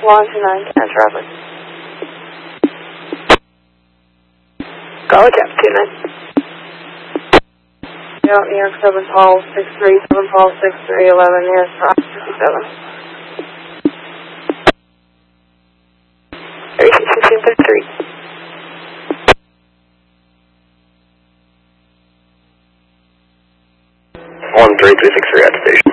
Launch 9, can traffic. College Aptitude 9. New York 7 Paul 63, 7 Paul 63, 11, nearest traffic 57. 361633. 13363 at the station.